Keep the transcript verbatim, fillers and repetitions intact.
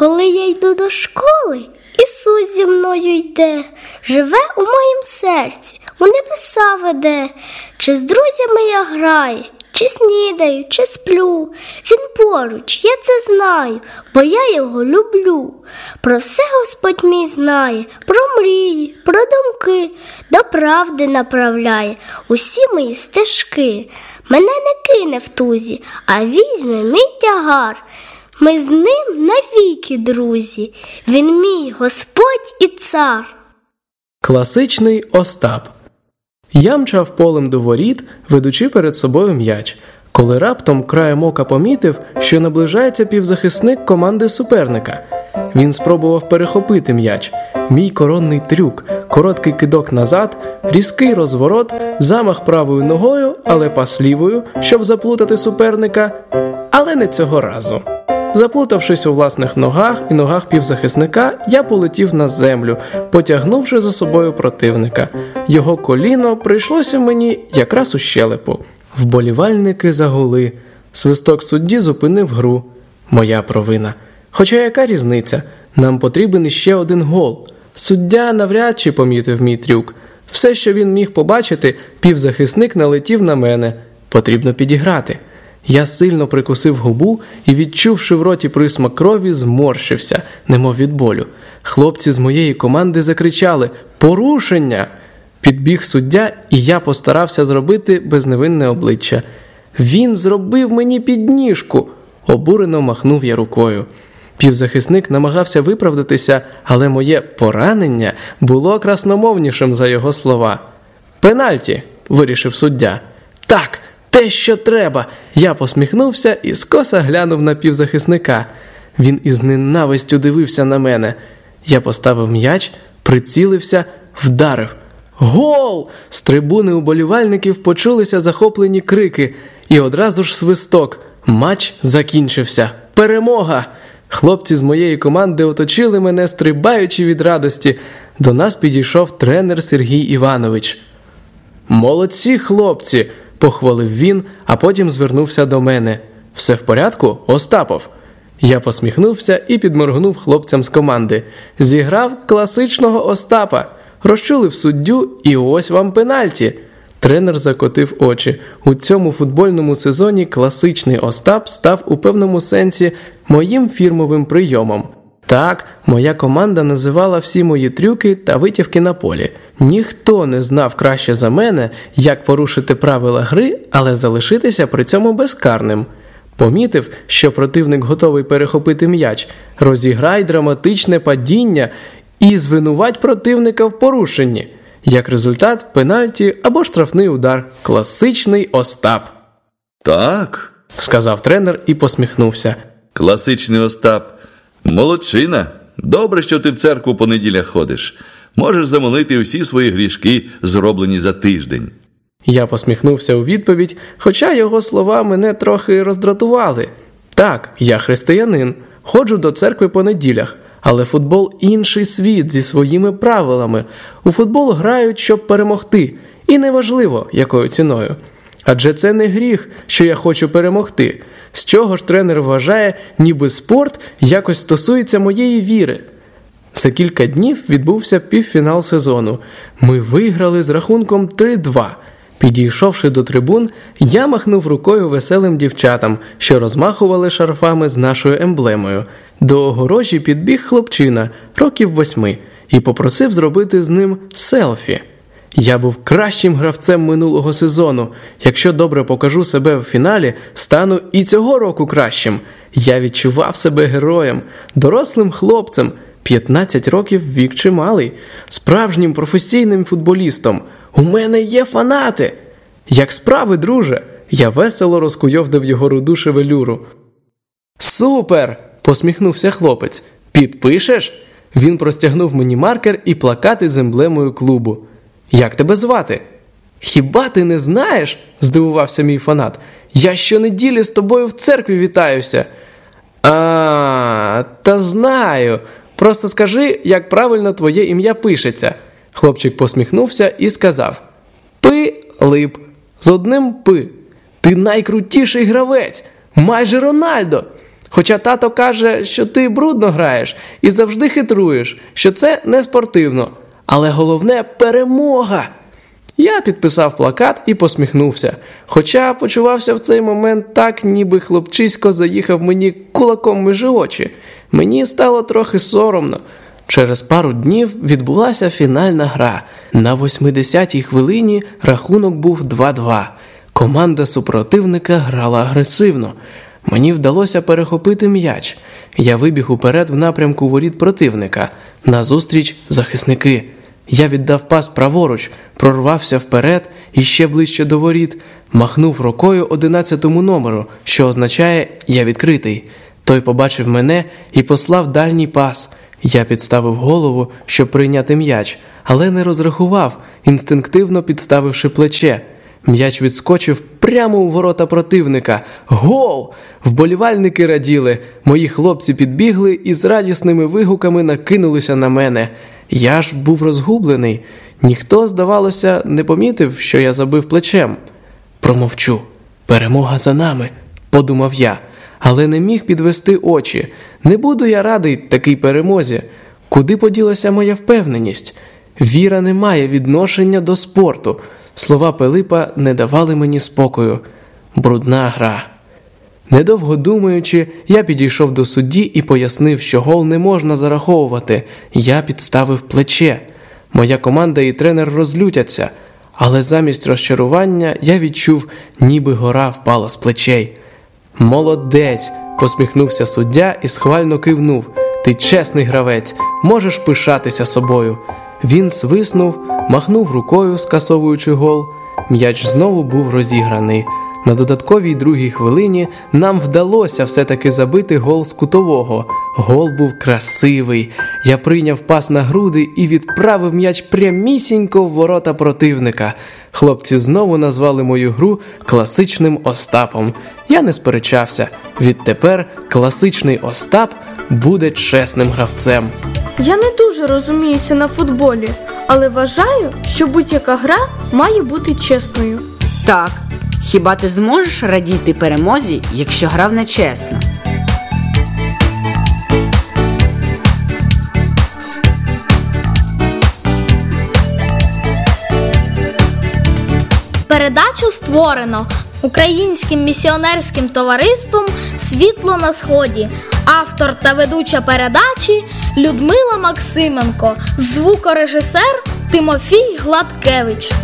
Коли я йду до школи, Ісус зі мною йде, живе у моїм серці, у небеса веде. Чи з друзями я граюсь, чи снідаю, чи сплю, Він поруч, я це знаю, бо я Його люблю. Про все Господь мій знає, про мрії, про думки, до правди направляє усі мої стежки. Мене не кине в тузі, а візьме мій тягар. Ми з ним навіки, друзі, він мій Господь і цар. Класичний Остап. Я мчав полем до воріт, ведучи перед собою м'яч, коли раптом краєм ока помітив, що наближається півзахисник команди суперника. Він спробував перехопити м'яч. Мій коронний трюк, короткий кидок назад, різкий розворот, замах правою ногою, але пас лівою, щоб заплутати суперника, але не цього разу. Заплутавшись у власних ногах і ногах півзахисника, я полетів на землю, потягнувши за собою противника. Його коліно прийшлося мені якраз у щелепу. Вболівальники загули. Свисток судді зупинив гру. Моя провина. Хоча яка різниця? Нам потрібен іще один гол. Суддя навряд чи помітив мій трюк. Все, що він міг побачити, півзахисник налетів на мене. Потрібно підіграти. Я сильно прикусив губу і, відчувши в роті присмак крові, зморщився, немов від болю. Хлопці з моєї команди закричали «Порушення!». Підбіг суддя, і я постарався зробити безневинне обличчя. «Він зробив мені підніжку!» Обурено махнув я рукою. Півзахисник намагався виправдатися, але моє поранення було красномовнішим за його слова. «Пенальті!» – вирішив суддя. «Так, те, що треба!» Я посміхнувся і скоса глянув на півзахисника. Він із ненавистю дивився на мене. Я поставив м'яч, прицілився, вдарив. «Гол!» З трибуни уболівальників почулися захоплені крики. І одразу ж свисток. Матч закінчився. Перемога! Хлопці з моєї команди оточили мене, стрибаючи від радості. До нас підійшов тренер Сергій Іванович. «Молодці, хлопці!» – похвалив він, а потім звернувся до мене. «Все в порядку, Остапов?» Я посміхнувся і підморгнув хлопцям з команди. Зіграв класичного Остапа. Розчулив суддю, і ось вам пенальті. Тренер закотив очі. У цьому футбольному сезоні класичний Остап став у певному сенсі моїм фірмовим прийомом. Так, моя команда називала всі мої трюки та витівки на полі. Ніхто не знав краще за мене, як порушити правила гри, але залишитися при цьому безкарним. Помітив, що противник готовий перехопити м'яч. Розіграй драматичне падіння і звинувать противника в порушенні. Як результат – пенальті або штрафний удар. Класичний Остап. «Так», – сказав тренер і посміхнувся. «Класичний Остап. Молодчина. Добре, що ти в церкву по неділях ходиш. Можеш замолити усі свої грішки, зроблені за тиждень». Я посміхнувся у відповідь, хоча його слова мене трохи роздратували. Так, я християнин, ходжу до церкви по неділях, але футбол – інший світ зі своїми правилами. У футбол грають, щоб перемогти, і неважливо, якою ціною. Адже це не гріх, що я хочу перемогти. З чого ж тренер вважає, ніби спорт якось стосується моєї віри? За кілька днів відбувся півфінал сезону. Ми виграли з рахунком три-два. Підійшовши до трибун, я махнув рукою веселим дівчатам, що розмахували шарфами з нашою емблемою. До огорожі підбіг хлопчина, років восьми, і попросив зробити з ним селфі. Я був кращим гравцем минулого сезону. Якщо добре покажу себе в фіналі, стану і цього року кращим. Я відчував себе героєм, дорослим хлопцем, п'ятнадцять років вік чималий, справжнім професійним футболістом. У мене є фанати! Як справи, друже? Я весело розкуйовдив його руду шевелюру. «Супер!» – посміхнувся хлопець. «Підпишеш?» Він простягнув мені маркер і плакати з емблемою клубу. «Як тебе звати?» «Хіба ти не знаєш?» – здивувався мій фанат. «Я щонеділі з тобою в церкві вітаюся». «А, та знаю. Просто скажи, як правильно твоє ім'я пишеться». Хлопчик посміхнувся і сказав: «Пи-лип, з одним пи. Ти найкрутіший гравець, майже Рональдо». Хоча тато каже, що ти брудно граєш і завжди хитруєш, що це не спортивно. Але головне – перемога! Я підписав плакат і посміхнувся, хоча почувався в цей момент так, ніби хлопчисько заїхав мені кулаком між очі. Мені стало трохи соромно. Через пару днів відбулася фінальна гра. На восьмидесятій хвилині рахунок був два-два. Команда супротивника грала агресивно. Мені вдалося перехопити м'яч. Я вибіг уперед в напрямку воріт противника. Назустріч захисники. Я віддав пас праворуч, прорвався вперед і ще ближче до воріт, махнув рукою одинадцятому номеру, що означає «я відкритий». Той побачив мене і послав дальній пас. Я підставив голову, щоб прийняти м'яч, але не розрахував, інстинктивно підставивши плече. М'яч відскочив прямо у ворота противника. Гол! Вболівальники раділи. Мої хлопці підбігли і з радісними вигуками накинулися на мене. Я ж був розгублений. Ніхто, здавалося, не помітив, що я забив плечем. Промовчу. Перемога за нами, подумав я, але не міг підвести очі. Не буду я радий такій перемозі. Куди поділася моя впевненість? Віра не має відношення до спорту. Слова Пилипа не давали мені спокою. Брудна гра. Недовго думаючи, я підійшов до судді і пояснив, що гол не можна зараховувати. Я підставив плече. Моя команда і тренер розлютяться. Але замість розчарування я відчув, ніби гора впала з плечей. «Молодець!» – посміхнувся суддя і схвально кивнув. «Ти чесний гравець, можеш пишатися собою». Він свиснув, махнув рукою, скасовуючи гол. М'яч знову був розіграний. На додатковій другій хвилині нам вдалося все-таки забити гол з кутового. Гол був красивий. Я прийняв пас на груди і відправив м'яч прямісінько в ворота противника. Хлопці знову назвали мою гру «Класичним Остапом». Я не сперечався. Відтепер класичний Остап буде чесним гравцем. Я не дуже розуміюся на футболі, але вважаю, що будь-яка гра має бути чесною. Так, хіба ти зможеш радіти перемозі, якщо грав нечесно? Передачу створено Українським місіонерським товариством «Світло на сході». Автор та ведуча передачі Людмила Максименко. Звукорежисер Тимофій Гладкевич.